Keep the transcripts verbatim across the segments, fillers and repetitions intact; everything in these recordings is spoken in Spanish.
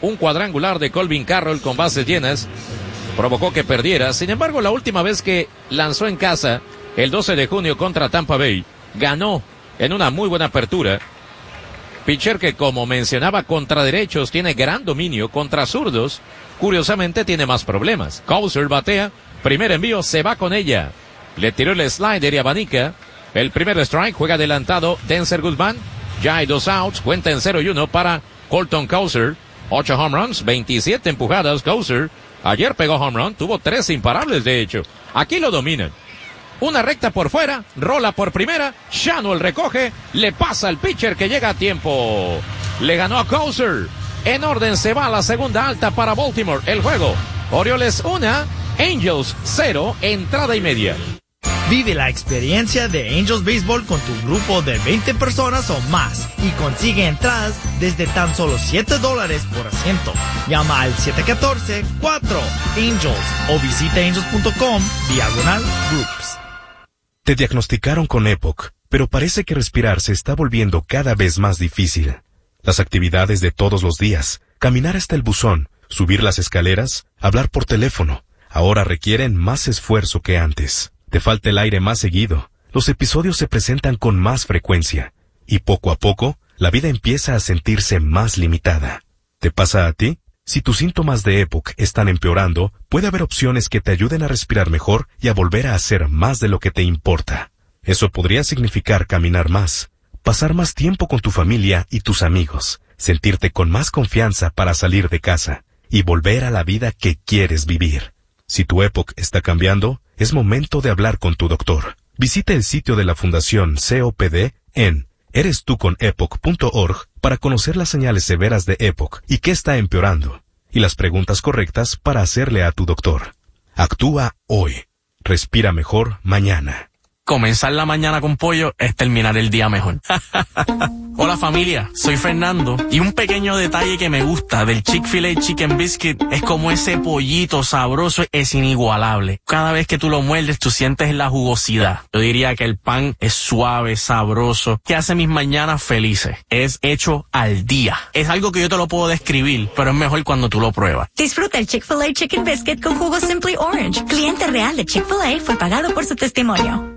un cuadrangular de Colvin Carroll con bases llenas provocó que perdiera. Sin embargo, la última vez que lanzó en casa, el doce de junio contra Tampa Bay, ganó en una muy buena apertura. Pitcher que, como mencionaba, contra derechos tiene gran dominio, contra zurdos, curiosamente tiene más problemas. Cowser batea, primer envío, se va con ella. Le tiró el slider y abanica. El primer strike, juega adelantado Denzer Guzmán. Ya hay dos outs, cuenta en cero y uno para Colton Cowser. ocho home runs, veintisiete empujadas. Cowser ayer pegó home run, tuvo tres imparables de hecho. Aquí lo dominan. Una recta por fuera, rola por primera, Schanuel recoge, le pasa al pitcher que llega a tiempo. Le ganó a Cowser. En orden se va a la segunda alta para Baltimore. El juego, Orioles una, Angels cero, entrada y media. Vive la experiencia de Angels Baseball con tu grupo de veinte personas o más y consigue entradas desde tan solo siete dólares por asiento. Llama al siete uno cuatro, cuatro, Angels o visita angels punto com diagonal groups. Te diagnosticaron con EPOC, pero parece que respirar se está volviendo cada vez más difícil. Las actividades de todos los días, caminar hasta el buzón, subir las escaleras, hablar por teléfono, ahora requieren más esfuerzo que antes. Te falta el aire más seguido, los episodios se presentan con más frecuencia, y poco a poco, la vida empieza a sentirse más limitada. ¿Te pasa a ti? Si tus síntomas de EPOC están empeorando, puede haber opciones que te ayuden a respirar mejor y a volver a hacer más de lo que te importa. Eso podría significar caminar más, pasar más tiempo con tu familia y tus amigos, sentirte con más confianza para salir de casa y volver a la vida que quieres vivir. Si tu EPOC está cambiando, es momento de hablar con tu doctor. Visita el sitio de la Fundación C O P D en eres tú con epoc punto org para conocer las señales severas de EPOC y qué está empeorando, y las preguntas correctas para hacerle a tu doctor. Actúa hoy. Respira mejor mañana. Comenzar la mañana con pollo es terminar el día mejor. Hola familia, soy Fernando y un pequeño detalle que me gusta del Chick-fil-A Chicken Biscuit es como ese pollito sabroso es inigualable. Cada vez que tú lo muerdes tú sientes la jugosidad. Yo diría que el pan es suave, sabroso, que hace mis mañanas felices. Es hecho al día. Es algo que yo te lo puedo describir, pero es mejor cuando tú lo pruebas. Disfruta el Chick-fil-A Chicken Biscuit con jugo Simply Orange. Cliente real de Chick-fil-A fue pagado por su testimonio.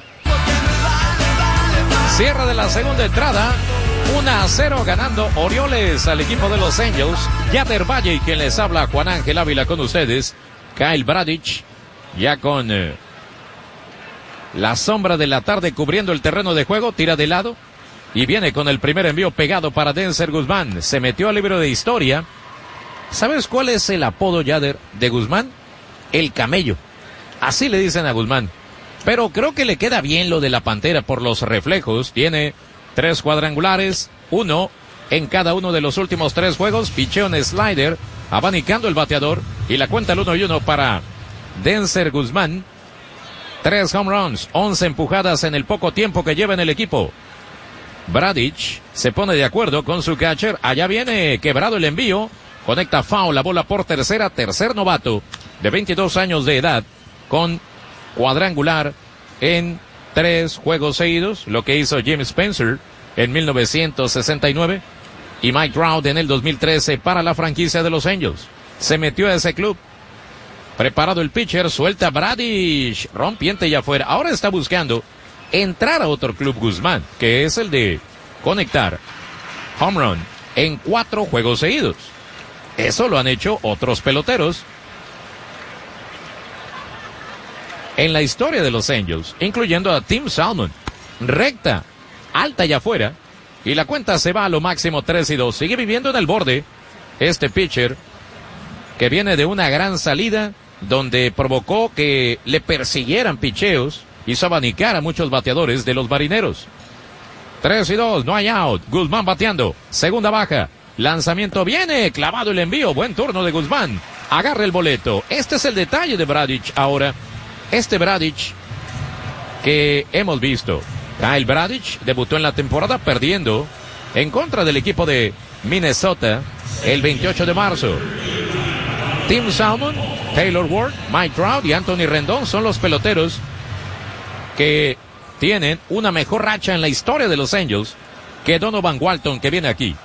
Cierre de la segunda entrada, uno a cero ganando Orioles al equipo de los Angels. Yader Valle y quien les habla, Juan Ángel Ávila con ustedes. Kyle Bradish ya con eh, la sombra de la tarde cubriendo el terreno de juego, tira de lado y viene con el primer envío pegado para Denzer Guzmán. Se metió al libro de historia. ¿Sabes cuál es el apodo, Yader, de Guzmán? El Camello. Así le dicen a Guzmán. Pero creo que le queda bien lo de la Pantera por los reflejos. Tiene tres cuadrangulares, uno en cada uno de los últimos tres juegos. Picheo en slider, abanicando el bateador. Y la cuenta el uno y uno para Denzer Guzmán. Tres home runs, once empujadas en el poco tiempo que lleva en el equipo. Bradish se pone de acuerdo con su catcher. Allá viene quebrado el envío. Conecta foul, la bola por tercera. Tercer novato de veintidós años de edad con cuadrangular en tres juegos seguidos, lo que hizo Jim Spencer en mil novecientos sesenta y nueve y Mike Trout en el dos mil trece para la franquicia de los Angels. Se metió a ese club. Preparado el pitcher, suelta Bradish, rompiente y afuera. Ahora está buscando entrar a otro club Guzmán, que es el de conectar home run en cuatro juegos seguidos. Eso lo han hecho otros peloteros en la historia de los Angels, incluyendo a Tim Salmon. Recta, alta y afuera, y la cuenta se va a lo máximo tres y dos. Sigue viviendo en el borde este pitcher, que viene de una gran salida, donde provocó que le persiguieran picheos, hizo abanicar a muchos bateadores de los Marineros. tres y dos, no hay out. Guzmán bateando, segunda baja, lanzamiento viene, clavado el envío, buen turno de Guzmán. Agarra el boleto. Este es el detalle de Bradish ahora. Este Bradish que hemos visto. Kyle Bradish debutó en la temporada perdiendo en contra del equipo de Minnesota el veintiocho de marzo. Tim Salmon, Taylor Ward, Mike Trout y Anthony Rendón son los peloteros que tienen una mejor racha en la historia de los Angels que Donovan Walton, que viene aquí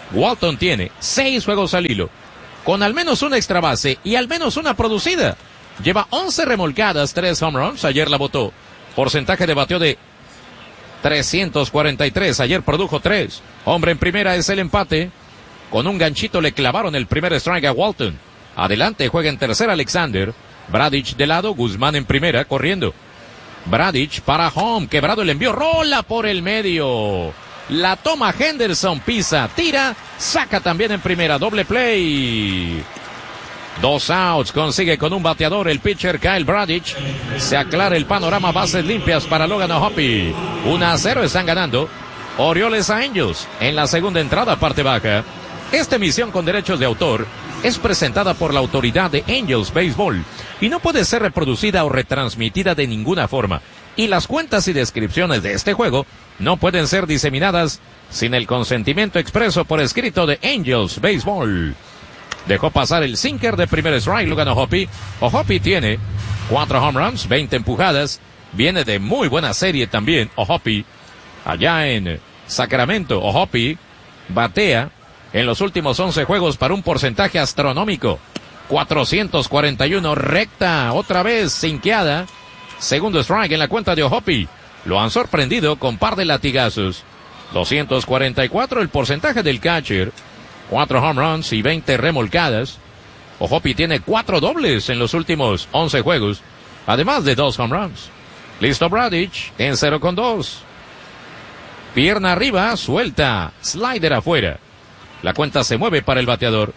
Walton tiene seis juegos al hilo, con al menos una extra base y al menos una producida. Lleva once remolcadas, tres home runs, ayer la botó. Porcentaje de bateo de trescientos cuarenta y tres, ayer produjo tres. Hombre en primera es el empate. Con un ganchito le clavaron el primer strike a Walton. Adelante, juega en tercera Alexander. Bradich de lado, Guzmán en primera, corriendo. Bradich para home, quebrado el envío, rola por el medio. La toma Henderson, pisa, tira, saca también en primera, doble play. Dos outs, consigue con un bateador el pitcher Kyle Bradich. Se aclara el panorama, bases limpias para Logan O'Hoppe. uno a cero están ganando Orioles a Angels en la segunda entrada, parte baja. Esta emisión con derechos de autor es presentada por la autoridad de Angels Baseball y no puede ser reproducida o retransmitida de ninguna forma. Y las cuentas y descripciones de este juego no pueden ser diseminadas sin el consentimiento expreso por escrito de Angels Baseball. Dejó pasar el sinker de primer strike Logan O'Hoppe. O'Hoppe tiene cuatro home runs, veinte empujadas. Viene de muy buena serie también O'Hoppe. Allá en Sacramento, O'Hoppe batea en los últimos once juegos para un porcentaje astronómico. cuatrocientos cuarenta y uno, recta, otra vez sinqueada. Segundo strike en la cuenta de O'Hoppe. Lo han sorprendido con par de latigazos. doscientos cuarenta y cuatro el porcentaje del catcher. Cuatro home runs y veinte remolcadas. O'Hoppe tiene cuatro dobles en los últimos once juegos, además de dos home runs. Listo Bradich en cero con dos. Pierna arriba, suelta, slider afuera. La cuenta se mueve para el bateador.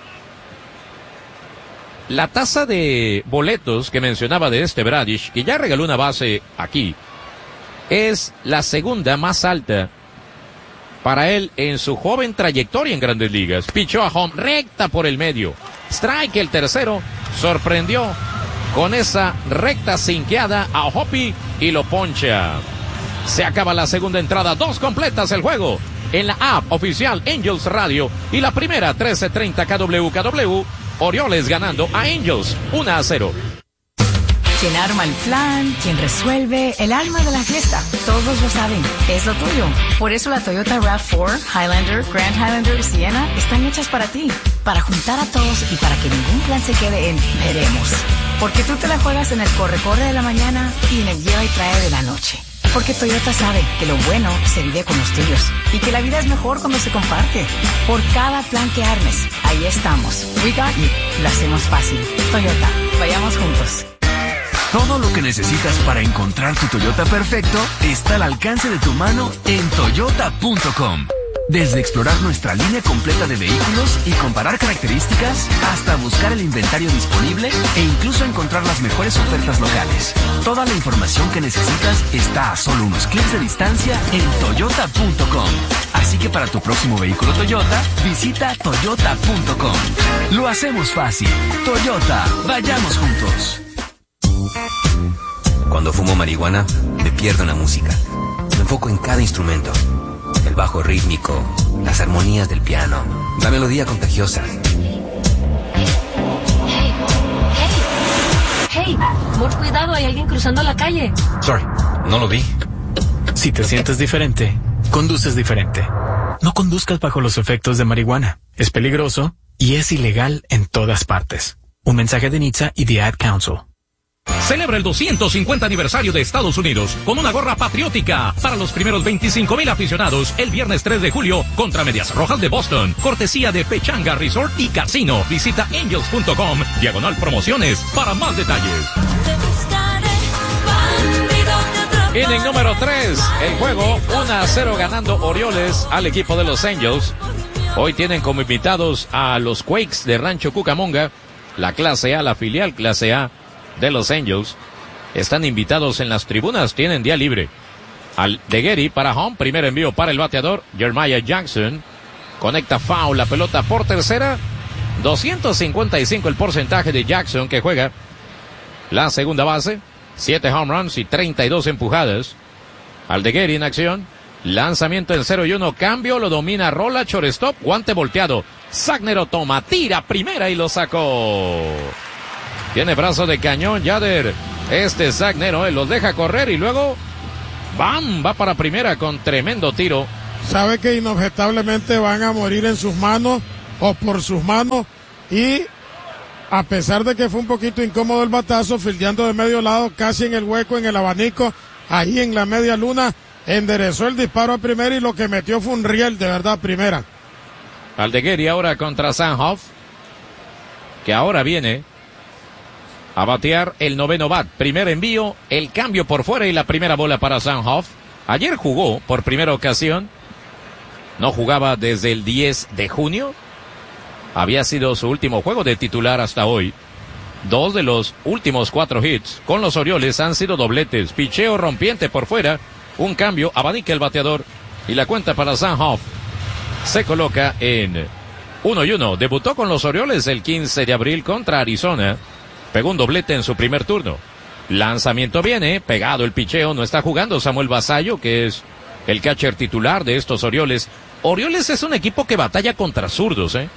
La tasa de boletos que mencionaba de este Bradich, que ya regaló una base aquí, es la segunda más alta para él en su joven trayectoria en Grandes Ligas. Pichó a home, recta por el medio. Strike el tercero, sorprendió con esa recta sinqueada a O'Hoppe y lo poncha. Se acaba la segunda entrada, dos completas el juego en la app oficial Angels Radio y la primera trece treinta K W K W. Orioles ganando a Angels uno a cero. Quien arma el plan, quien resuelve, el alma de la fiesta. Todos lo saben, es lo tuyo. Por eso la Toyota RAV cuatro, Highlander, Grand Highlander y Sienna están hechas para ti. Para juntar a todos y para que ningún plan se quede en veremos. Porque tú te la juegas en el corre-corre de la mañana y en el lleva y trae de la noche. Porque Toyota sabe que lo bueno se vive con los tuyos y que la vida es mejor cuando se comparte. Por cada plan que armes, ahí estamos. We got you. Lo hacemos fácil. Toyota, vayamos juntos. Todo lo que necesitas para encontrar tu Toyota perfecto está al alcance de tu mano en toyota punto com. Desde explorar nuestra línea completa de vehículos y comparar características, hasta buscar el inventario disponible e incluso encontrar las mejores ofertas locales. Toda la información que necesitas está a solo unos clics de distancia en toyota punto com. Así que para tu próximo vehículo Toyota, visita toyota punto com. Lo hacemos fácil. Toyota, vayamos juntos. Cuando fumo marihuana, me pierdo en la música. Me enfoco en cada instrumento. El bajo rítmico, las armonías del piano, la melodía contagiosa. Hey, hey, hey, por cuidado, hay alguien cruzando la calle. Sorry, no lo vi. Si te sientes diferente, conduces diferente. No conduzcas bajo los efectos de marihuana. Es peligroso y es ilegal en todas partes. Un mensaje de N H T S A y The Ad Council. Celebra el doscientos cincuenta aniversario de Estados Unidos con una gorra patriótica para los primeros veinticinco mil aficionados el viernes tres de julio contra Medias Rojas de Boston. Cortesía de Pechanga Resort y Casino. Visita angels punto com, diagonal promociones para más detalles. Inning número tres, el juego uno a cero ganando Orioles al equipo de los Angels. Hoy tienen como invitados a los Quakes de Rancho Cucamonga, la clase A, la filial clase A de los Angels. Están invitados en las tribunas, tienen día libre. Al Degueri para home, primer envío para el bateador Jeremiah Jackson. Conecta foul, la pelota por tercera. doscientos cincuenta y cinco el porcentaje de Jackson, que juega la segunda base. siete home runs y treinta y dos empujadas. Al Degueri en acción. Lanzamiento en cero y uno, cambio, lo domina, rola, shortstop, guante volteado. Sagnero toma, tira primera y lo sacó. Tiene brazo de cañón Yader. Este Sagnero, él los deja correr y luego ¡bam! Va para primera con tremendo tiro sabe que inobjetablemente van a morir en sus manos o por sus manos, y a pesar de que fue un poquito incómodo el batazo, fildeando de medio lado, casi en el hueco, en el abanico, ahí en la media luna, enderezó el disparo a primera y lo que metió fue un riel de verdad primera. Aldeguerri ahora contra Sanhoff, que ahora viene a batear el noveno bat. Primer envío, el cambio por fuera y la primera bola para Sanhoff. Ayer jugó por primera ocasión, no jugaba desde el diez de junio. Había sido su último juego de titular hasta hoy. Dos de los últimos cuatro hits con los Orioles han sido dobletes. Picheo rompiente por fuera, un cambio, abanica el bateador y la cuenta para Sanhoff se coloca en uno y uno. Debutó con los Orioles el quince de abril contra Arizona. Pegó un doblete en su primer turno. Lanzamiento viene, pegado el picheo, no está jugando Samuel Basallo, que es el catcher titular de estos Orioles. Orioles es un equipo que batalla contra zurdos, ¿eh?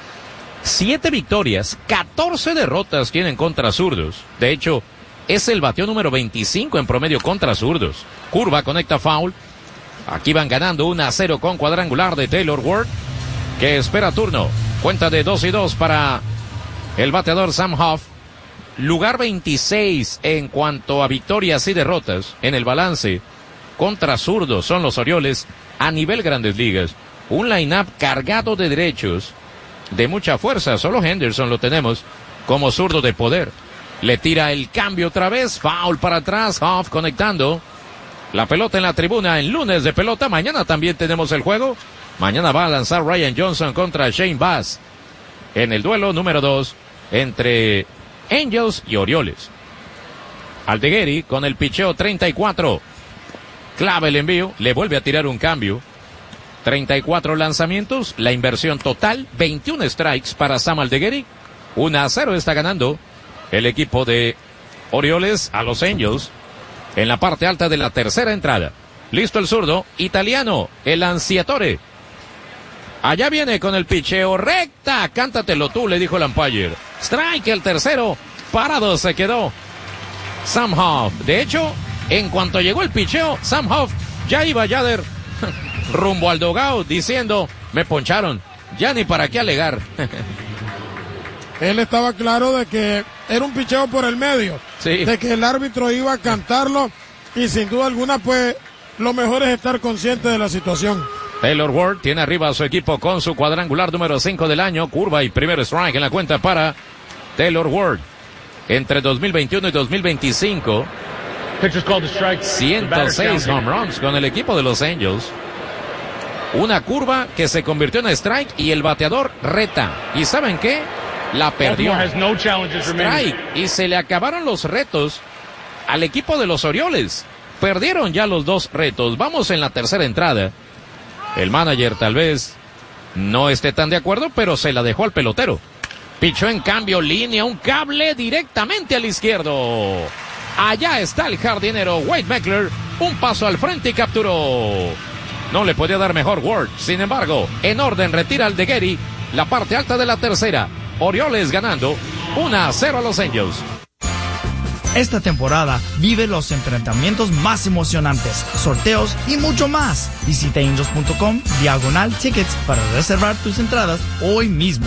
Siete victorias, catorce derrotas tienen contra zurdos. De hecho, es el bateo número veinticinco en promedio contra zurdos. Curva, conecta foul. Aquí van ganando uno a cero con cuadrangular de Taylor Ward, que espera turno. Cuenta de dos y dos para el bateador Sanhoff. Lugar veintiséis en cuanto a victorias y derrotas en el balance contra zurdos son los Orioles a nivel Grandes Ligas. Un line-up cargado de derechos, de mucha fuerza. Solo Henderson lo tenemos como zurdo de poder. Le tira el cambio otra vez, foul para atrás, Hoff conectando la pelota en la tribuna en lunes de pelota. Mañana también tenemos el juego. Mañana va a lanzar Ryan Johnson contra Shane Baz en el duelo número dos entre Angels y Orioles. Aldeguerri con el picheo treinta y cuatro. Clave el envío, le vuelve a tirar un cambio. treinta y cuatro lanzamientos, la inversión total, veintiún strikes para Sam Aldeguerri. uno a cero está ganando el equipo de Orioles a los Angels en la parte alta de la tercera entrada. Listo el zurdo, italiano, el Anciatore. Allá viene con el picheo recta, cántatelo tú, le dijo el umpire. Strike el tercero, parado se quedó Sanhoff. De hecho, en cuanto llegó el picheo, Sanhoff ya iba Yader rumbo al dugout diciendo, me poncharon, ya ni para qué alegar. Él estaba claro de que era un picheo por el medio, sí, de que el árbitro iba a cantarlo, y sin duda alguna pues lo mejor es estar consciente de la situación. Taylor Ward tiene arriba a su equipo con su cuadrangular número cinco del año. Curva y primer strike en la cuenta para Taylor Ward. Entre dos mil veintiuno y dos mil veinticinco, ciento seis home runs con el equipo de los Angels. Una curva que se convirtió en strike y el bateador reta. ¿Y saben qué? La perdió. Strike. Y se le acabaron los retos al equipo de los Orioles. Perdieron ya los dos retos. Vamos en la tercera entrada. El manager tal vez no esté tan de acuerdo, pero se la dejó al pelotero. Pichó en cambio línea, un cable directamente al izquierdo. Allá está el jardinero Wade Meckler, un paso al frente y capturó. No le podía dar mejor Ward. Sin embargo, en orden retira Aldeguerri la parte alta de la tercera. Orioles ganando uno a cero a los Angels. Esta temporada vive los enfrentamientos más emocionantes, sorteos y mucho más. Visita angels punto com diagonal tickets para reservar tus entradas hoy mismo.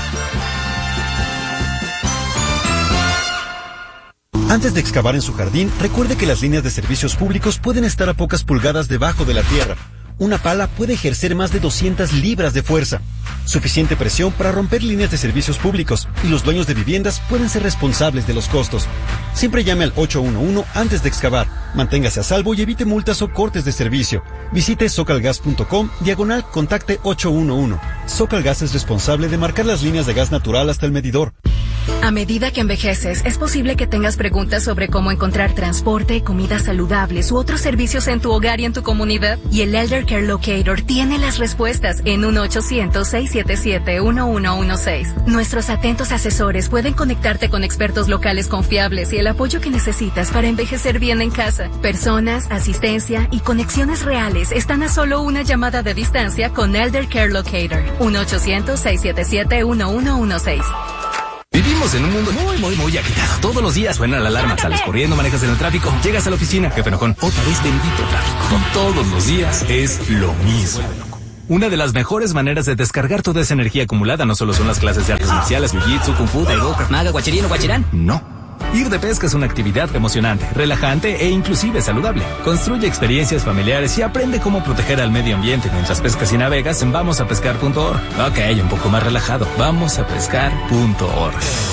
Antes de excavar en su jardín, recuerde que las líneas de servicios públicos pueden estar a pocas pulgadas debajo de la tierra. Una pala puede ejercer más de doscientas libras de fuerza. Suficiente presión para romper líneas de servicios públicos, y los dueños de viviendas pueden ser responsables de los costos. Siempre llame al ocho uno uno antes de excavar. Manténgase a salvo y evite multas o cortes de servicio. Visite socalgas punto com diagonal contacte ocho uno uno. Socalgas es responsable de marcar las líneas de gas natural hasta el medidor. A medida que envejeces, es posible que tengas preguntas sobre cómo encontrar transporte, comidas saludables u otros servicios en tu hogar y en tu comunidad. Y el Elder Care Locator tiene las respuestas en uno ochocientos, seiscientos setenta y siete, uno uno uno seis. Nuestros atentos asesores pueden conectarte con expertos locales confiables y el apoyo que necesitas para envejecer bien en casa. Personas, asistencia y conexiones reales están a solo una llamada de distancia con Elder Care Locator. uno ochocientos, seiscientos setenta y siete, uno uno uno seis. Vivimos en un mundo muy, muy, muy agitado. Todos los días suena la alarma, sales corriendo, manejas en el tráfico, llegas a la oficina, jefe enojón, otra vez bendito tráfico. Todos los días es lo mismo. Una de las mejores maneras de descargar toda esa energía acumulada no solo son las clases de artes marciales, jiu-jitsu, kung fu, taekwondo, krav maga, guachirino, guachirán. No. Ir de pesca es una actividad emocionante, relajante e inclusive saludable. Construye experiencias familiares y aprende cómo proteger al medio ambiente mientras pescas y navegas en vamos a pescar punto org. Ok, un poco más relajado. vamos a pescar punto org.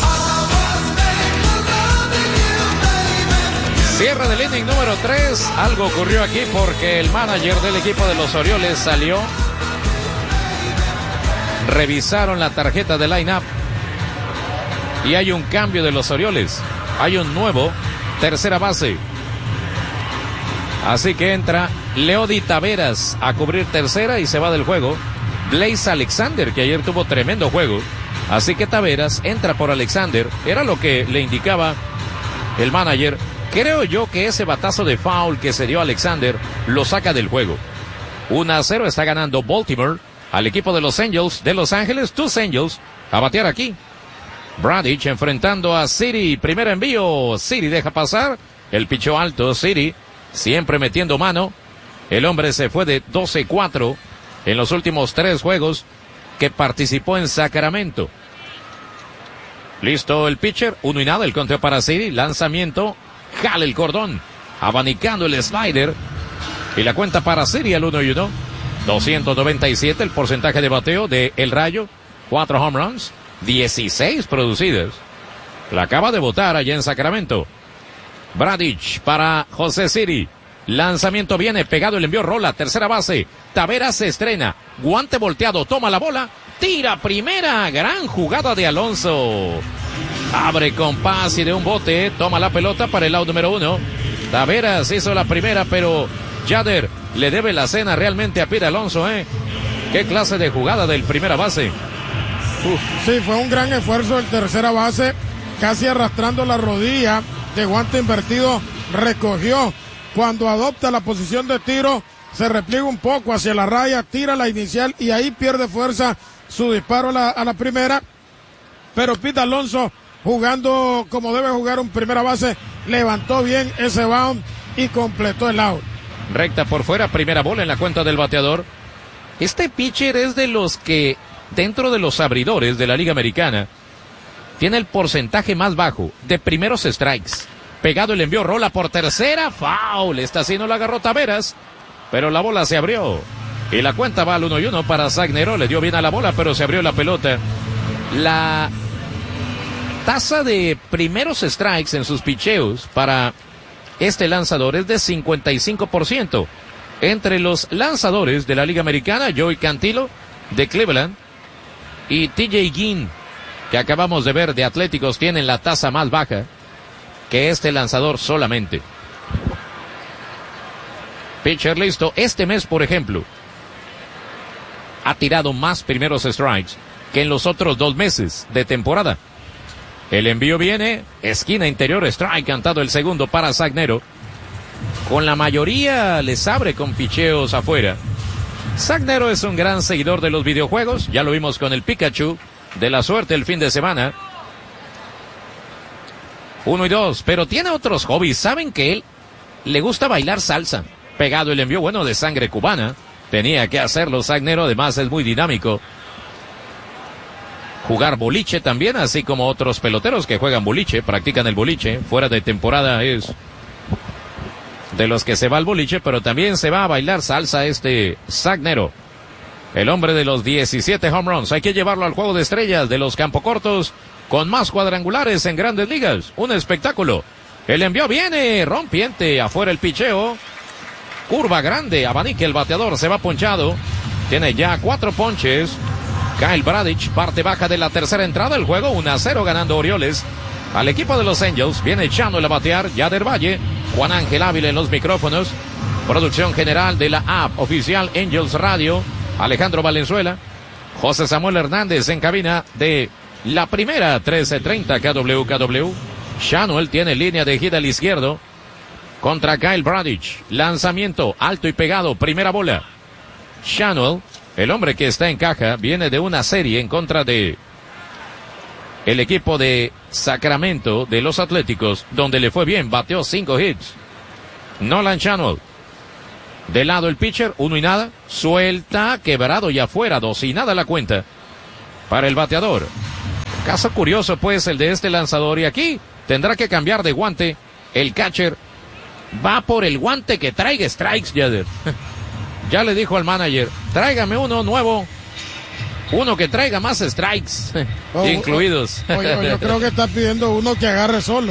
Cierre del inning número tres. Algo ocurrió aquí porque el manager del equipo de los Orioles salió. Revisaron la tarjeta de line-up y hay un cambio de los Orioles. Hay un nuevo tercera base. Así que entra Leody Taveras a cubrir tercera y se va del juego Blaze Alexander, que ayer tuvo tremendo juego. Así que Taveras entra por Alexander. Era lo que le indicaba el manager. Creo yo que ese batazo de foul que se dio Alexander lo saca del juego. uno a cero está ganando Baltimore al equipo de los Angels de Los Ángeles. Tus Angels a batear aquí. Bradich enfrentando a City. Primer envío. City deja pasar. El pichó alto. City siempre metiendo mano. El hombre se fue de doce cuatro en los últimos tres juegos que participó en Sacramento. Listo el pitcher. Uno y nada. El conteo para City. Lanzamiento. Jale el cordón. Abanicando el slider. Y la cuenta para City al uno y uno. doscientos noventa y siete el porcentaje de bateo de El Rayo. Cuatro home runs. dieciséis producidas. La acaba de botar allá en Sacramento. Bradich para José City. Lanzamiento viene pegado, el envío rola, tercera base. Taveras se estrena. Guante volteado, toma la bola. Tira primera. Gran jugada de Alonso. Abre con paz y de un bote. Toma la pelota para el out número uno. Taveras hizo la primera, pero Yader le debe la cena realmente a Pete Alonso, ¿eh? Qué clase de jugada del primera base. Uf. Sí, fue un gran esfuerzo el tercera base, casi arrastrando la rodilla de guante invertido, recogió. Cuando adopta la posición de tiro, se repliega un poco hacia la raya, tira la inicial y ahí pierde fuerza su disparo a la, a la primera. Pero Pete Alonso, jugando como debe jugar un primera base, levantó bien ese bound y completó el out. Recta por fuera, primera bola en la cuenta del bateador. Este pitcher es de los que dentro de los abridores de la Liga Americana tiene el porcentaje más bajo de primeros strikes. Pegado el envío, rola por tercera, foul. Esta sí no la agarró Taveras, pero la bola se abrió. Y la cuenta va al uno y uno para Zagnero. Le dio bien a la bola, pero se abrió la pelota. La tasa de primeros strikes en sus picheos para este lanzador es de cincuenta y cinco por ciento. Entre los lanzadores de la Liga Americana, Joey Cantillo de Cleveland y T J Ginn, que acabamos de ver de Atléticos, tienen la tasa más baja que este lanzador solamente. Pitcher listo. Este mes, por ejemplo, ha tirado más primeros strikes que en los otros dos meses de temporada. El envío viene, esquina interior, strike cantado el segundo para Zagnero. Con la mayoría les abre con picheos afuera. Zagnero es un gran seguidor de los videojuegos, ya lo vimos con el Pikachu de la suerte el fin de semana. Uno y dos, pero tiene otros hobbies. Saben que él le gusta bailar salsa. Pegado el envío, bueno, de sangre cubana. Tenía que hacerlo Zagnero, además es muy dinámico. Jugar boliche también, así como otros peloteros que juegan boliche, practican el boliche. Fuera de temporada es de los que se va al boliche, pero también se va a bailar salsa este Zagnero. El hombre de los diecisiete home runs. Hay que llevarlo al juego de estrellas de los campocortos con más cuadrangulares en Grandes Ligas. Un espectáculo. El envío viene, rompiente, afuera el picheo. Curva grande, abanique el bateador, se va ponchado. Tiene ya cuatro ponches. Kyle Bradich, parte baja de la tercera entrada del juego, uno a cero ganando Orioles. Al equipo de los Angels viene echando a batear Yader Valle, Juan Ángel Ávila en los micrófonos. Producción general de la app oficial Angels Radio, Alejandro Valenzuela. José Samuel Hernández en cabina de la primera trece treinta K W K W. Shanuel tiene línea de gira al izquierdo contra Kyle Bradich. Lanzamiento alto y pegado, primera bola. Shanuel, el hombre que está en caja, viene de una serie en contra de el equipo de Sacramento de los Atléticos, donde le fue bien, bateó cinco hits. Nolan Channel. De lado el pitcher, uno y nada. Suelta, quebrado y afuera, dos y nada la cuenta para el bateador. Caso curioso, pues, el de este lanzador. Y aquí tendrá que cambiar de guante. El catcher va por el guante que traiga strikes, Yader. Ya le dijo al manager, tráigame uno nuevo. Uno que traiga más strikes, oh, incluidos. Oye, oye, yo creo que está pidiendo uno que agarre solo.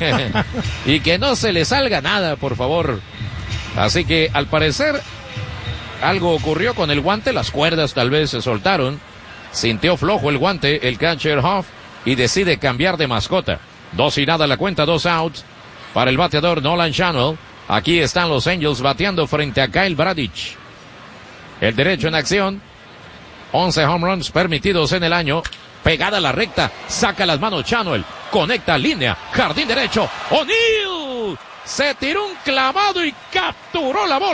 Y que no se le salga nada, por favor. Así que, al parecer, algo ocurrió con el guante. Las cuerdas tal vez se soltaron. Sintió flojo el guante, el catcher Hoff, y decide cambiar de mascota. Dos y nada la cuenta, dos outs para el bateador Nolan Channel. Aquí están los Angels bateando frente a Kyle Bradish. El derecho en acción. once home runs permitidos en el año. Pegada a la recta. Saca las manos Channel. Conecta línea. Jardín derecho. O'Neill. Se tiró un clavado y capturó la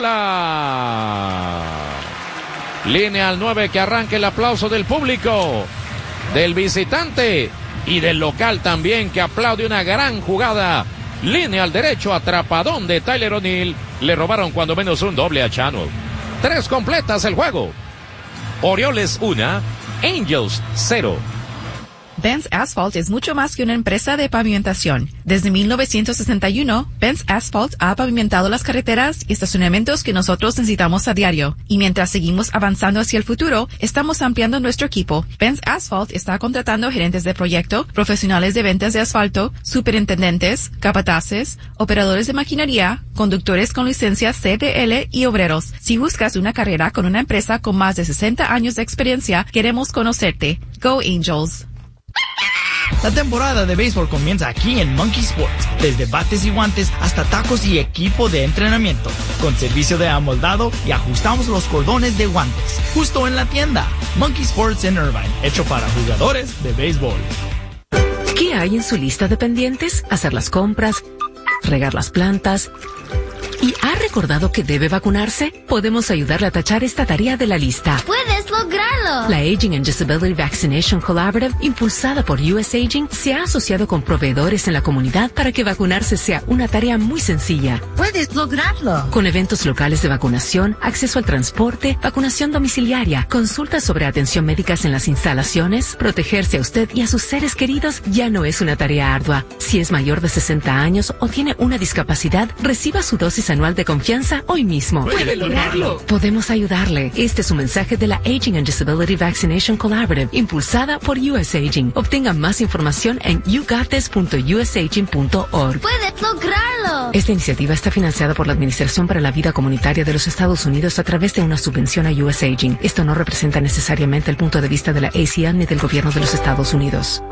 bola. Línea al nueve que arranque el aplauso del público. Del visitante. Y del local también que aplaude una gran jugada. Línea al derecho. Atrapadón de Tyler O'Neill. Le robaron cuando menos un doble a Channel. Tres completas el juego. Orioles una, Angels cero. Benz Asphalt es mucho más que una empresa de pavimentación. Desde mil novecientos sesenta y uno, Benz Asphalt ha pavimentado las carreteras y estacionamientos que nosotros necesitamos a diario. Y mientras seguimos avanzando hacia el futuro, estamos ampliando nuestro equipo. Benz Asphalt está contratando gerentes de proyecto, profesionales de ventas de asfalto, superintendentes, capataces, operadores de maquinaria, conductores con licencia C D L y obreros. Si buscas una carrera con una empresa con más de sesenta años de experiencia, queremos conocerte. Go Angels. La temporada de béisbol comienza aquí en Monkey Sports. Desde bates y guantes hasta tacos y equipo de entrenamiento. Con servicio de amoldado y ajustamos los cordones de guantes. Justo en la tienda. Monkey Sports en Irvine. Hecho para jugadores de béisbol. ¿Qué hay en su lista de pendientes? Hacer las compras, regar las plantas. ¿Y ha recordado que debe vacunarse? Podemos ayudarle a tachar esta tarea de la lista. ¡Puedes lograrlo! La Aging and Disability Vaccination Collaborative, impulsada por U S Aging, se ha asociado con proveedores en la comunidad para que vacunarse sea una tarea muy sencilla. ¡Puedes lograrlo! Con eventos locales de vacunación, acceso al transporte, vacunación domiciliaria, consultas sobre atención médicas en las instalaciones, protegerse a usted y a sus seres queridos ya no es una tarea ardua. Si es mayor de sesenta años o tiene una discapacidad, reciba su dosis anual de confianza hoy mismo. ¡Puede lograrlo! Podemos ayudarle. Este es un mensaje de la Aging and Disability Vaccination Collaborative, impulsada por U S Aging. Obtenga más información en you got this punto u s aging punto org. ¡Puedes lograrlo! Esta iniciativa está financiada por la Administración para la Vida Comunitaria de los Estados Unidos a través de una subvención a U S Aging. Esto no representa necesariamente el punto de vista de la A C N ni del gobierno de los Estados Unidos.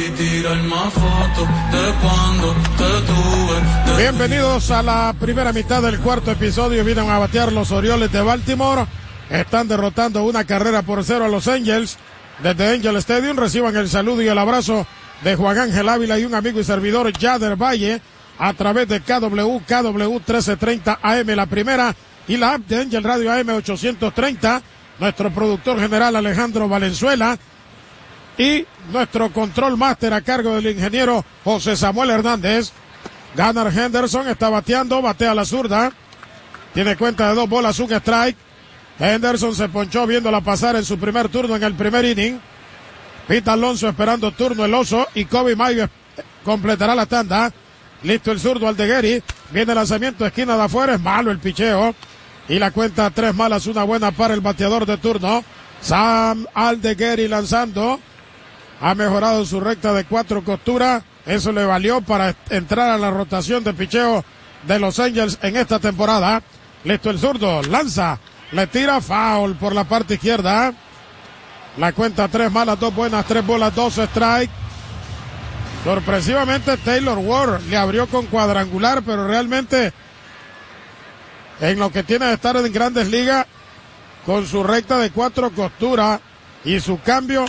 Bienvenidos a la primera mitad del cuarto episodio. Vienen a batear los Orioles de Baltimore. Están derrotando una carrera por cero a los Angels. Desde Angel Stadium reciban el saludo y el abrazo de Juan Ángel Ávila y un amigo y servidor Yader Valle a través de K W K W trece treinta A M la primera y la app de Angel Radio A M ochocientos treinta. Nuestro productor general Alejandro Valenzuela y nuestro control máster a cargo del ingeniero José Samuel Hernández. Gunnar Henderson está bateando, batea a la zurda. Tiene cuenta de dos bolas, un strike. Henderson se ponchó viéndola pasar en su primer turno en el primer inning. Pete Alonso esperando turno el oso y Kobe Mayo completará la tanda. Listo el zurdo Aldeguerri. Viene el lanzamiento, esquina de afuera, es malo el picheo. Y la cuenta tres malas, una buena para el bateador de turno. Sam Aldeguerri lanzando. Ha mejorado su recta de cuatro costuras. Eso le valió para entrar a la rotación de picheo de los Angels en esta temporada. Listo el zurdo, lanza, le tira foul por la parte izquierda. La cuenta tres malas, dos buenas, tres bolas, dos strike. Sorpresivamente Taylor Ward le abrió con cuadrangular, pero realmente en lo que tiene de estar en Grandes Ligas con su recta de cuatro costuras y su cambio,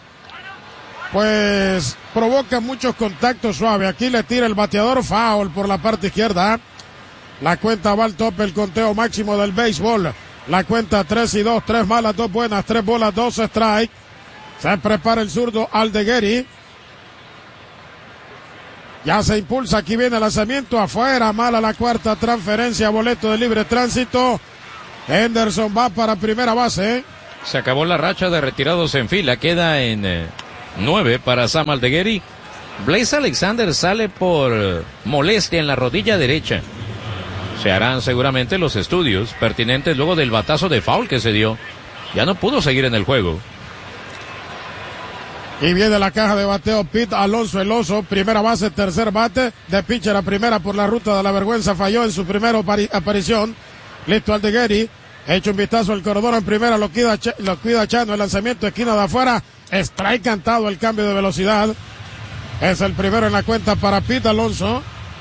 pues provoca muchos contactos suaves. Aquí le tira el bateador, foul por la parte izquierda. La cuenta va al tope, el conteo máximo del béisbol. La cuenta tres y dos, tres malas, dos buenas, tres bolas, dos strike. Se prepara el zurdo Aldeguerri. Ya se impulsa, aquí viene el lanzamiento afuera, mala la cuarta transferencia, boleto de libre tránsito. Henderson va para primera base. Se acabó la racha de retirados en fila, queda en eh, nueve para Sam Aldeguerri. Blaze Alexander sale por molestia en la rodilla derecha. Se harán seguramente los estudios pertinentes luego del batazo de foul que se dio. Ya no pudo seguir en el juego. Y viene la caja de bateo Pete Alonso el Oso, primera base, tercer bate, de pitcher a primera por la ruta de la vergüenza, falló en su primera aparición. Listo Aldeguerri, hecho un vistazo al corredor en primera, lo cuida, lo cuida Chano, el lanzamiento esquina de afuera, strike cantado, el cambio de velocidad. Es el primero en la cuenta para Pete Alonso.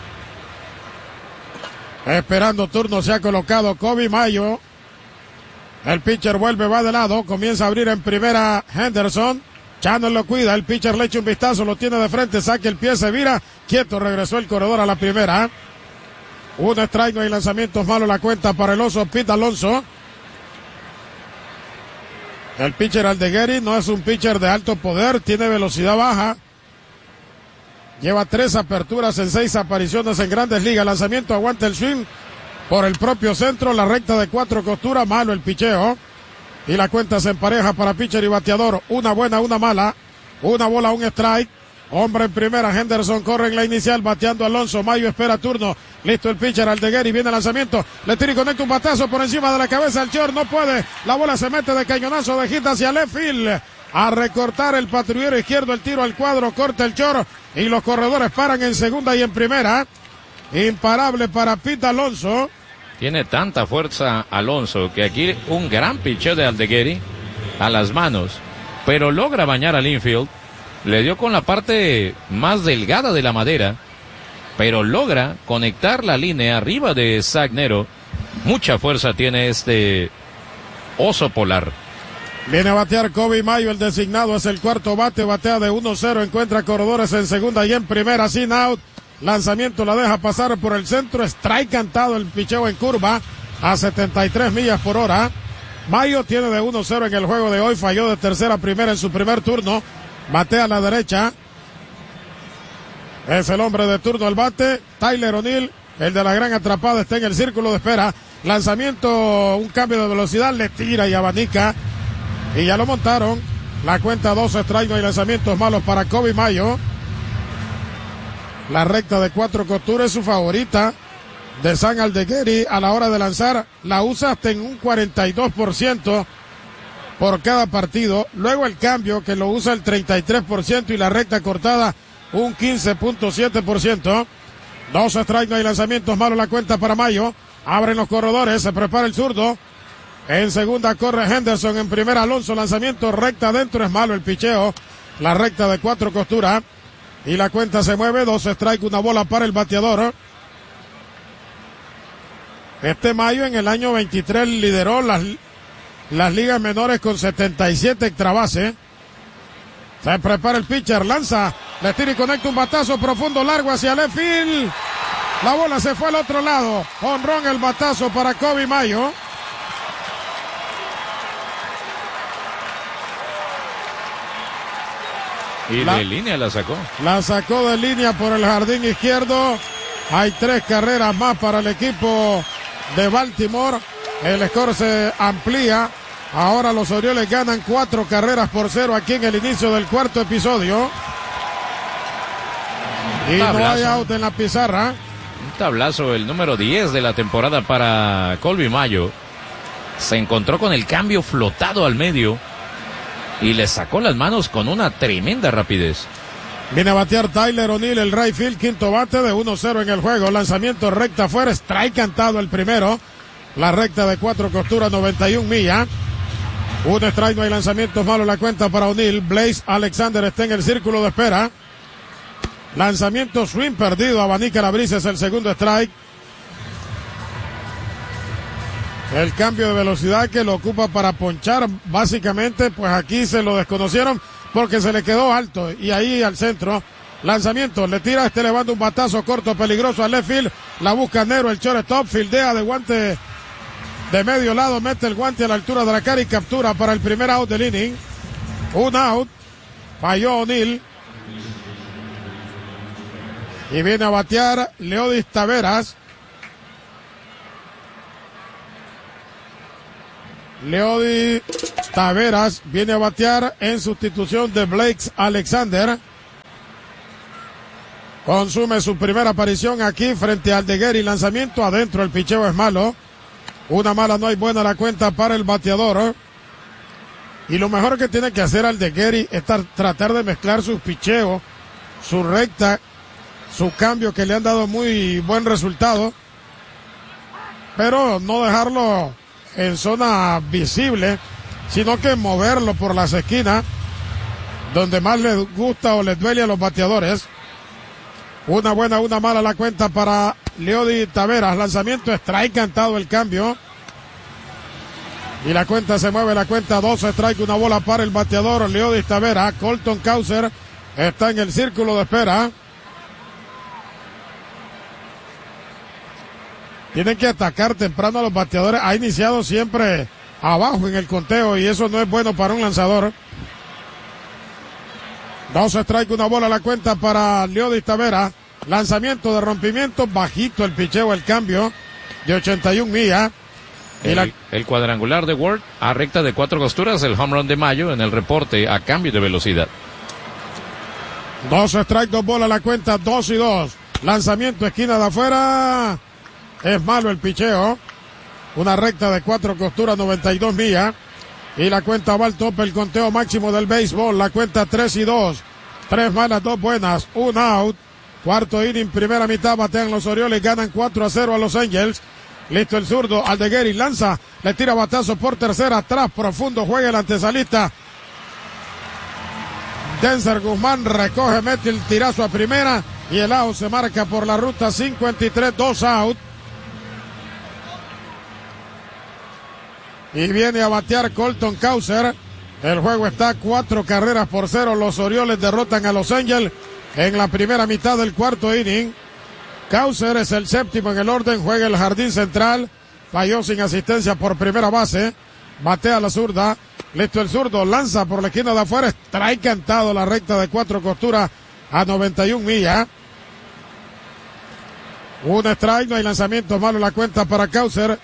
Esperando turno se ha colocado Kobe Mayo. El pitcher vuelve, va de lado, comienza a abrir en primera Henderson. Chano lo cuida, el pitcher le echa un vistazo, lo tiene de frente, saca el pie, se vira, quieto, regresó el corredor a la primera. Un strike, no hay lanzamientos malos, la cuenta para el Oso Pete Alonso. El pitcher Aldeguerri no es un pitcher de alto poder, tiene velocidad baja. Lleva tres aperturas en seis apariciones en Grandes Ligas. Lanzamiento, aguanta el swing por el propio centro, la recta de cuatro costuras, malo el picheo. Y la cuenta se empareja para pitcher y bateador. Una buena, una mala. Una bola, un strike. Hombre en primera, Henderson corre en la inicial, bateando Alonso. Mayo espera turno. Listo el pitcher, Aldeguerri, viene el lanzamiento. Le tira y conecta un batazo por encima de la cabeza al short. No puede. La bola se mete de cañonazo de hit hacia left field. A recortar el patrullero izquierdo, el tiro al cuadro, corta el short. Y los corredores paran en segunda y en primera. Imparable para Pete Alonso. Tiene tanta fuerza Alonso que aquí un gran picheo de Aldeguerri a las manos, pero logra bañar al infield. Le dio con la parte más delgada de la madera, pero logra conectar la línea arriba de Sagnero. Mucha fuerza tiene este oso polar. Viene a batear Kobe Mayo, el designado es el cuarto bate, batea de uno cero, encuentra corredores en segunda y en primera, sin out. Lanzamiento la deja pasar por el centro, strike cantado, el picheo en curva a setenta y tres millas por hora. Mayo tiene de uno cero en el juego de hoy, falló de tercera a primera en su primer turno, batea a la derecha. Es el hombre de turno el bate, Tyler O'Neill, el de la gran atrapada, está en el círculo de espera. Lanzamiento, un cambio de velocidad, le tira y abanica. Y ya lo montaron. La cuenta dos strike, no hay lanzamientos malos para Kobe Mayo. La recta de cuatro costuras es su favorita de Sam Aldeguerri a la hora de lanzar. La usa hasta en un cuarenta y dos por ciento por cada partido. Luego el cambio que lo usa el treinta y tres por ciento y la recta cortada un quince punto siete por ciento. Dos strikes, no hay lanzamientos malos, la cuenta para Mayo. Abren los corredores, se prepara el zurdo. En segunda corre Henderson, en primera Alonso, lanzamiento recta adentro, es malo el picheo. La recta de cuatro costuras. Y la cuenta se mueve, dos strikes, una bola para el bateador. Este Mayo en el año veintitrés lideró las, las ligas menores con setenta y siete extra base. Se prepara el pitcher, lanza, le tira y conecta un batazo profundo largo hacia left field. La bola se fue al otro lado. Honrón el batazo para Kobe Mayo. Y la, de línea la sacó. La sacó de línea por el jardín izquierdo. Hay tres carreras más para el equipo de Baltimore. El score se amplía. Ahora los Orioles ganan cuatro carreras por cero aquí en el inicio del cuarto episodio. Y no hay out en la pizarra. Un tablazo, el número diez de la temporada para Kobe Mayo. Se encontró con el cambio flotado al medio y le sacó las manos con una tremenda rapidez. Viene a batear Tyler O'Neill, el right field, quinto bate de uno cero en el juego. Lanzamiento recta afuera, strike cantado el primero. La recta de cuatro costuras, noventa y una millas. Un strike, no hay lanzamientos malos, la cuenta para O'Neill. Blaze Alexander está en el círculo de espera. Lanzamiento swing perdido, abanica la brisa, es el segundo strike. El cambio de velocidad que lo ocupa para ponchar, básicamente, pues aquí se lo desconocieron porque se le quedó alto y ahí al centro. Lanzamiento, le tira, este levanta un batazo corto, peligroso al left field. La busca Nero, el shortstop, fildea de guante de medio lado, mete el guante a la altura de la cara y captura para el primer out del inning. Un out, falló O'Neill. Y viene a batear Leodis Taveras. Leodis Taveras viene a batear en sustitución de Blake Alexander. Consume su primera aparición aquí frente al Aldeguer y lanzamiento adentro. El picheo es malo. Una mala, no hay buena la cuenta para el bateador. Y lo mejor que tiene que hacer Aldeguer es tratar de mezclar sus picheos, su recta, su cambio que le han dado muy buen resultado. Pero no dejarlo en zona visible, sino que moverlo por las esquinas donde más les gusta o les duele a los bateadores. Una buena, una mala la cuenta para Leodis Taveras. Lanzamiento, strike cantado el cambio. Y la cuenta se mueve, la cuenta dos strike, una bola para el bateador Leodis Taveras. Colton Cowser está en el círculo de espera. Tienen que atacar temprano a los bateadores. Ha iniciado siempre abajo en el conteo y eso no es bueno para un lanzador. Dos strike, una bola la cuenta para Leodis Taveras. Lanzamiento de rompimiento, bajito el picheo, el cambio de ochenta y una millas. Y el, la... el cuadrangular de Ward a recta de cuatro costuras, el home run de Mayo en el reporte a cambio de velocidad. Dos strike, dos bolas la cuenta, dos y dos. Lanzamiento, esquina de afuera. Es malo el picheo. Una recta de cuatro costuras, noventa y dos millas. Y la cuenta va al tope, el conteo máximo del béisbol. La cuenta tres y dos. Tres malas, dos buenas, un out. Cuarto inning, primera mitad, batean los Orioles, ganan cuatro a cero a los Angels. Listo el zurdo, Aldeguer y lanza, le tira batazo por tercera, atrás, profundo, juega el antesalista. Denzer Guzmán recoge, mete el tirazo a primera y el out se marca por la ruta cincuenta y tres, dos out. Y viene a batear Colton Cowser. El juego está cuatro carreras por cero. Los Orioles derrotan a los Angels en la primera mitad del cuarto inning. Cowser es el séptimo en el orden, juega el jardín central, falló sin asistencia por primera base, batea la zurda, listo el zurdo, lanza por la esquina de afuera, strike cantado la recta de cuatro costuras a noventa y una millas. Un strike, no hay lanzamiento, malo la cuenta para Cowser.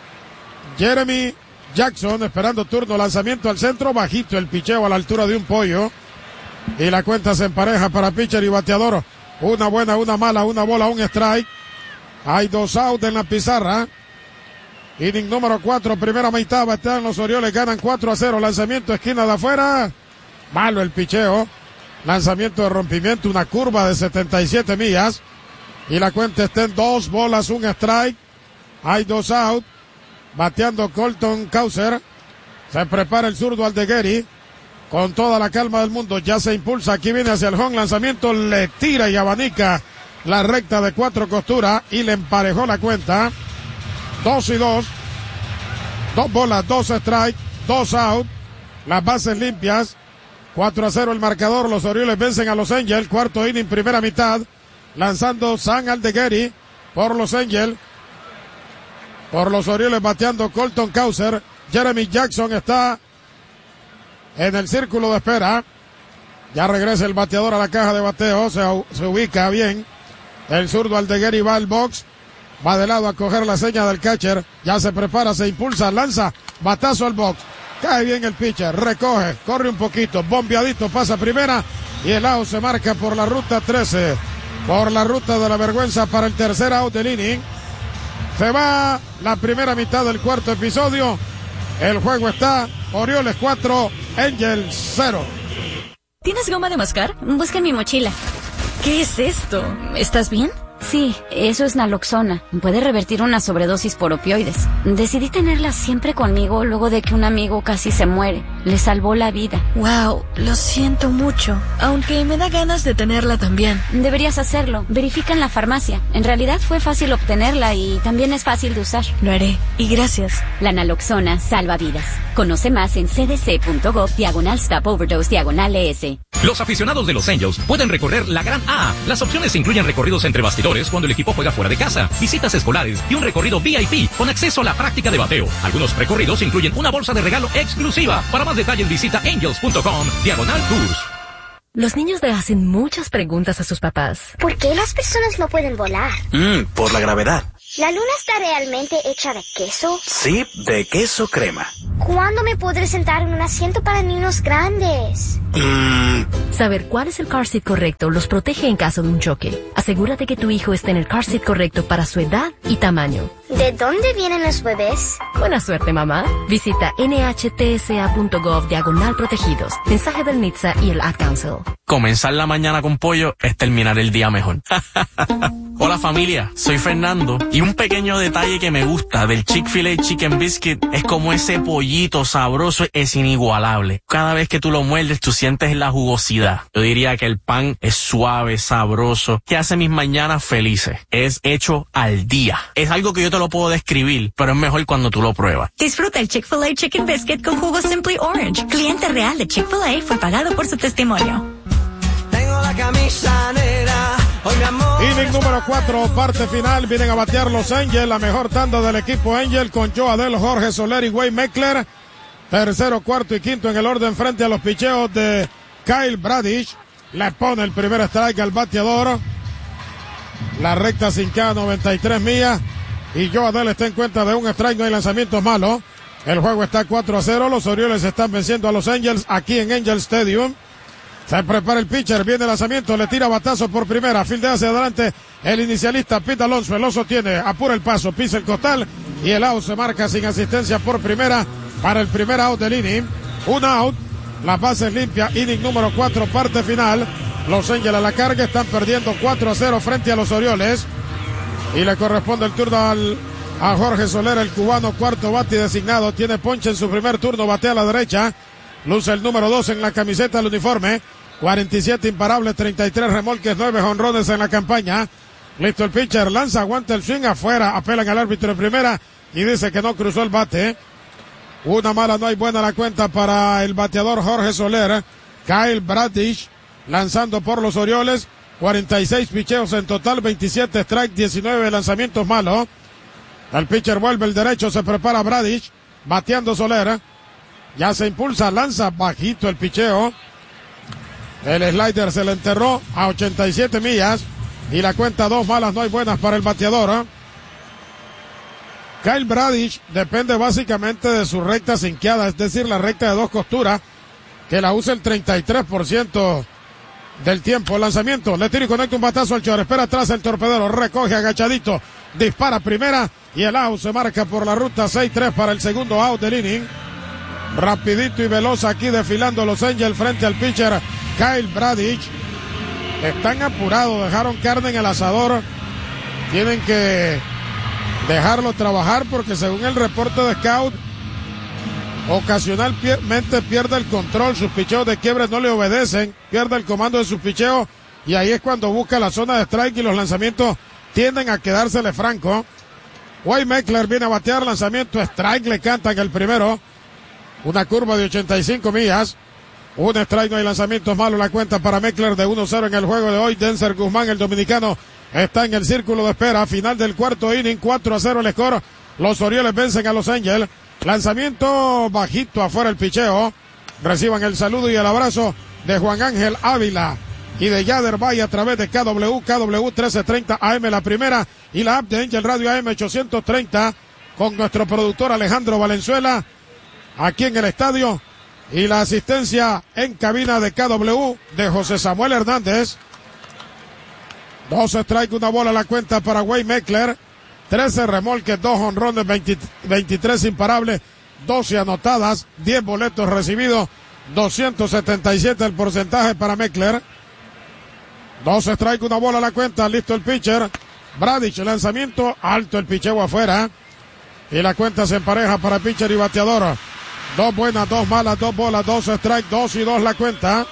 Jeremy Jackson esperando turno, lanzamiento al centro, bajito el picheo a la altura de un pollo. Y la cuenta se empareja para pitcher y bateador. Una buena, una mala, una bola, un strike. Hay dos outs en la pizarra. Inning número cuatro, primera mitad, batean los Orioles, ganan cuatro a cero. Lanzamiento, esquina de afuera. Malo el picheo. Lanzamiento de rompimiento, una curva de setenta y siete millas. Y la cuenta está en dos bolas, un strike. Hay dos outs. Bateando Colton Cowser. Se prepara el zurdo Aldeguer. Con toda la calma del mundo, ya se impulsa, aquí viene hacia el home, lanzamiento, le tira y abanica la recta de cuatro costuras y le emparejó la cuenta. Dos y dos, dos bolas, dos strike, dos out, las bases limpias, cuatro a cero el marcador, los Orioles vencen a los Angels, cuarto inning, primera mitad, lanzando Sam Aldeguer por los Angels, por los Orioles bateando Colton Cowser. Jeremy Jackson está en el círculo de espera. Ya regresa el bateador a la caja de bateo. Se, se ubica bien. El zurdo Aldeguer va al box. Va de lado a coger la seña del catcher. Ya se prepara, se impulsa, lanza. Batazo al box. Cae bien el pitcher. Recoge, corre un poquito. Bombeadito, pasa primera. Y el out se marca por la ruta trece. Por la ruta de la vergüenza para el tercer out del inning. Se va la primera mitad del cuarto episodio. El juego está Orioles cuatro, Angels cero. ¿Tienes goma de mascar? Busca en mi mochila. ¿Qué es esto? ¿Estás bien? Sí, eso es naloxona. Puede revertir una sobredosis por opioides. Decidí tenerla siempre conmigo luego de que un amigo casi se muere. Le salvó la vida. Wow, lo siento mucho. Aunque me da ganas de tenerla también. Deberías hacerlo. Verifica en la farmacia. En realidad fue fácil obtenerla y también es fácil de usar. Lo haré. Y gracias. La naloxona salva vidas. Conoce más en cdc.gov diagonal stop overdose diagonal ES. Los aficionados de los Angels pueden recorrer la Gran A. Las opciones incluyen recorridos entre bastidores cuando el equipo juega fuera de casa, visitas escolares y un recorrido V I P con acceso a la práctica de bateo. Algunos recorridos incluyen una bolsa de regalo exclusiva. Para más detalles visita angels punto com diagonal tours. Los niños le hacen muchas preguntas a sus papás. ¿Por qué las personas no pueden volar? Mm, por la gravedad. ¿La luna está realmente hecha de queso? Sí, de queso crema. ¿Cuándo me podré sentar en un asiento para niños grandes? Mm. Saber cuál es el car seat correcto los protege en caso de un choque. Asegúrate que tu hijo esté en el car seat correcto para su edad y tamaño. ¿De dónde vienen los bebés? Buena suerte, mamá. Visita nhtsa.gov diagonal protegidos. Mensaje del N H T S A y el Ad Council. Comenzar la mañana con pollo es terminar el día mejor. Hola familia, soy Fernando y un pequeño detalle que me gusta del Chick-fil-A Chicken Biscuit es como ese pollito sabroso es inigualable. Cada vez que tú lo muerdes tú sientes la jugosidad. Yo diría que el pan es suave, sabroso, que hace mis mañanas felices. Es hecho al día. Es algo que yo te lo puedo describir, pero es mejor cuando tú lo pruebas. Disfruta el Chick-fil-A Chicken Biscuit con jugo Simply Orange. Cliente real de Chick-fil-A fue pagado por su testimonio. Tengo la camisa negra, hoy mi amor. Inning número cuatro, parte final. Vienen a batear los Angels, la mejor tanda del equipo Angel con Joe Adell, Jorge Soler y Wade Meckler. Tercero, cuarto y quinto en el orden frente a los picheos de Kyle Bradish. Le pone el primer strike al bateador. La recta sin K, noventa y tres millas. Y Joe Adell está en cuenta de un strike, no hay lanzamientos malos. El juego está cuatro a cero. Los Orioles están venciendo a los Angels aquí en Angel Stadium. Se prepara el pitcher, viene el lanzamiento, le tira batazo por primera, fildea hacia adelante el inicialista Pete Alonso, el oso tiene, apura el paso, pisa el costal y el out se marca sin asistencia por primera para el primer out del inning. Un out, las bases limpias, inning número cuatro, parte final. Los Angels a la carga están perdiendo cuatro a cero frente a los Orioles y le corresponde el turno al, a Jorge Soler, el cubano, cuarto bate designado, tiene ponche en su primer turno, batea a la derecha, luce el número dos en la camiseta del uniforme. cuarenta y siete imparables, treinta y tres remolques, nueve jonrones en la campaña. Listo el pitcher, lanza, aguanta el swing afuera, apelan al árbitro en primera y dice que no cruzó el bate. Una mala, no hay buena la cuenta para el bateador Jorge Soler. Kyle Bradish lanzando por los Orioles, cuarenta y seis picheos en total, veintisiete strikes, diecinueve lanzamientos malos. El pitcher vuelve el derecho, se prepara Bradish, bateando Soler. Ya se impulsa, lanza bajito el picheo. El slider se le enterró a ochenta y siete millas y la cuenta dos malas, no hay buenas para el bateador. ¿eh? Kyle Bradish depende básicamente de su recta sinqueada, es decir, la recta de dos costuras, que la usa el treinta y tres por ciento del tiempo. El lanzamiento, le tira y conecta un batazo al short, espera atrás el torpedero, recoge agachadito, dispara primera y el out se marca por la ruta seis tres para el segundo out del inning. Rapidito y veloz aquí desfilando los Angels frente al pitcher Kyle Bradish. Están apurados, dejaron carne en el asador. Tienen que dejarlo trabajar porque según el reporte de scout, ocasionalmente pierde el control. Sus picheos de quiebre no le obedecen. Pierde el comando de sus picheos y ahí es cuando busca la zona de strike y los lanzamientos tienden a quedársele franco. Wade Meckler viene a batear, lanzamiento strike, le cantan el primero. Una curva de ochenta y cinco millas. Un strike, no hay lanzamientos malos. La cuenta para Meckler de uno cero en el juego de hoy. Denzer Guzmán, el dominicano, está en el círculo de espera. Final del cuarto inning, cuatro a cero el score. Los Orioles vencen a los Angels. Lanzamiento bajito afuera el picheo. Reciban el saludo y el abrazo de Juan Ángel Ávila y de Yader Valle a través de K W, K W trece treinta A M la primera y la app de Angel Radio A M ochocientos treinta con nuestro productor Alejandro Valenzuela aquí en el estadio y la asistencia en cabina de K W de José Samuel Hernández. Dos strikes, una bola a la cuenta para Wade Meckler. trece remolques, dos jonrones, veintitrés imparables, doce anotadas, diez boletos recibidos, doscientos setenta y siete el porcentaje para Meckler. Dos strikes, una bola a la cuenta, listo el pitcher. Bradish, lanzamiento, alto el picheo afuera. Y la cuenta se empareja para pitcher y bateador. Dos buenas, dos malas, dos bolas, dos strikes, dos y dos la cuenta.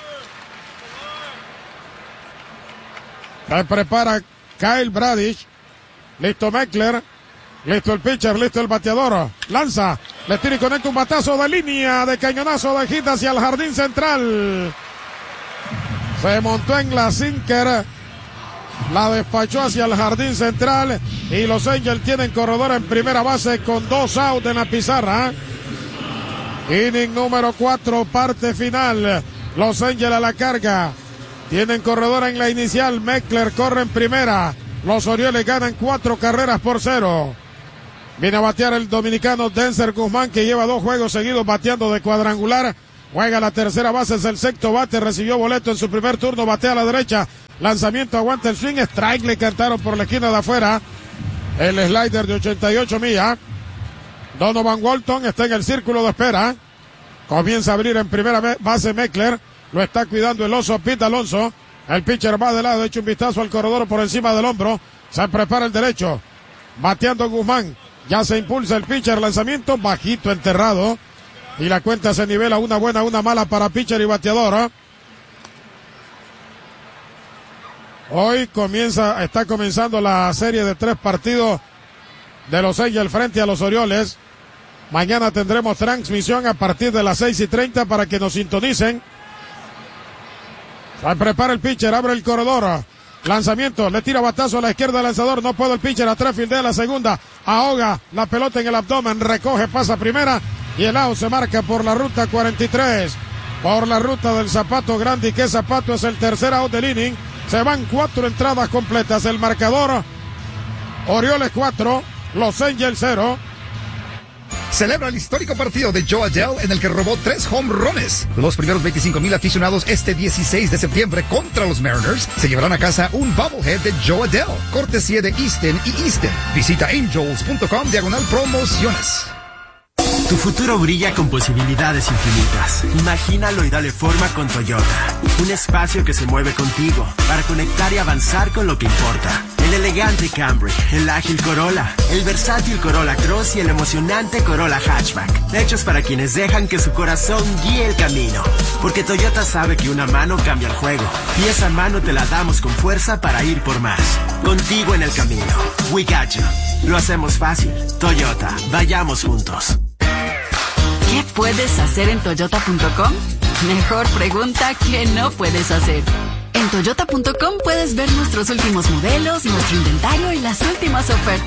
Se prepara Kyle Bradish. Listo Meckler. Listo el pitcher, listo el bateador. Lanza, le tira y conecta un batazo de línea, de cañonazo de hit hacia el jardín central. Se montó en la sinker. La despachó hacia el jardín central. Y los Angels tienen corredor en primera base con dos outs en la pizarra. Inning número cuatro, parte final. Los Angels a la carga. Tienen corredora en la inicial. Meckler corre en primera. Los Orioles ganan cuatro carreras por cero. Viene a batear el dominicano Denzer Guzmán, que lleva dos juegos seguidos bateando de cuadrangular. Juega la tercera base, es el sexto bate. Recibió boleto en su primer turno. Batea a la derecha. Lanzamiento, aguanta el swing. Strike le cantaron por la esquina de afuera. El slider de ochenta y ocho millas. Donovan Walton está en el círculo de espera. Comienza a abrir en primera base Meckler. Lo está cuidando el oso Pete Alonso. El pitcher va de lado, echa un vistazo al corredor por encima del hombro. Se prepara el derecho. Bateando Guzmán. Ya se impulsa el pitcher. Lanzamiento bajito, enterrado. Y la cuenta se nivela, una buena, una mala para pitcher y bateador. Hoy comienza, está comenzando la serie de tres partidos de los Angels frente a los Orioles. Mañana tendremos transmisión a partir de las seis y treinta para que nos sintonicen. Se prepara el pitcher, abre el corredor. Lanzamiento, le tira batazo a la izquierda del lanzador. No puede el pitcher, atrás fildea la segunda. Ahoga la pelota en el abdomen, recoge, pasa primera. Y el out se marca por la ruta cuarenta y tres. Por la ruta del Zapato Grande. Y que Zapato es el tercer out del inning. Se van cuatro entradas completas. El marcador: Orioles cuatro, Los Angels cero. Celebra el histórico partido de Joe Adell en el que robó tres home runs. Los primeros veinticinco mil aficionados este dieciséis de septiembre contra los Mariners se llevarán a casa un bobblehead de Joe Adell, cortesía de Easton y Easton. Visita angels punto com diagonal promociones. Tu futuro brilla con posibilidades infinitas. Imagínalo y dale forma con Toyota. Un espacio que se mueve contigo para conectar y avanzar con lo que importa. El elegante Camry, el ágil Corolla, el versátil Corolla Cross y el emocionante Corolla Hatchback. Hechos para quienes dejan que su corazón guíe el camino. Porque Toyota sabe que una mano cambia el juego. Y esa mano te la damos con fuerza para ir por más. Contigo en el camino. We got you. Lo hacemos fácil. Toyota, vayamos juntos. ¿Qué puedes hacer en toyota punto com? Mejor pregunta que no puedes hacer. En toyota punto com puedes ver nuestros últimos modelos, nuestro inventario y las últimas ofertas.